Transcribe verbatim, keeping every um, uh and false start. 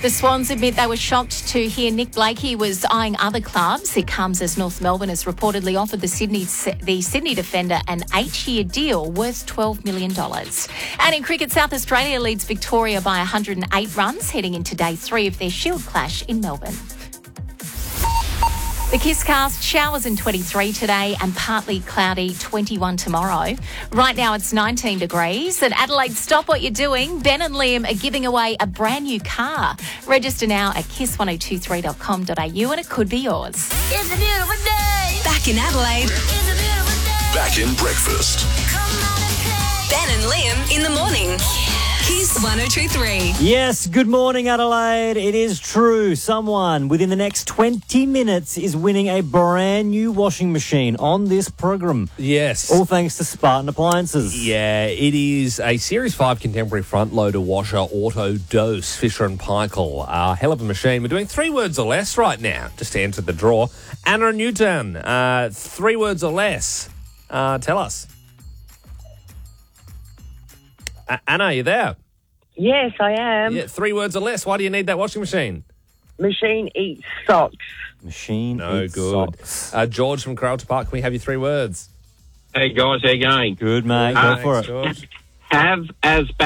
The Swans admit they were shocked to hear Nick Blakey was eyeing other clubs. It comes as North Melbourne has reportedly offered the Sydney the Sydney defender an eight-year deal worth twelve million dollars. And in cricket, South Australia leads Victoria by one hundred eight runs, heading into day three of their Shield clash in Melbourne. The Kisscast, showers in twenty-three today and partly cloudy twenty-one tomorrow. Right now it's nineteen degrees. At Adelaide, stop what you're doing. Ben and Liam are giving away a brand new car. Register now at kiss ten twenty-three dot com dot a u and it could be yours. It's a beautiful day. Back in Adelaide. It's a beautiful day. Back in breakfast. Come on and play. Ben and Liam in the morning. Kiss one oh two three. Yes, good morning, Adelaide. It is true. Someone within the next twenty minutes is winning a brand new washing machine on this program. Yes. All thanks to Spartan Appliances. Yeah, it is a Series five contemporary front-loader washer, Auto Dose, Fisher and Paykel. Uh, hell of a machine. We're doing three words or less right now, just to enter the draw. Anna Newton, uh, three words or less. Uh, tell us. Uh, Anna, are you there? Yes, I am. Yeah, three words or less. Why do you need that washing machine? Machine eats socks. Machine No eats good. socks. Uh, George from Carlton Park, can we have your three words? Hey guys, how you going? Good, mate. Uh, Go for it. George. Have as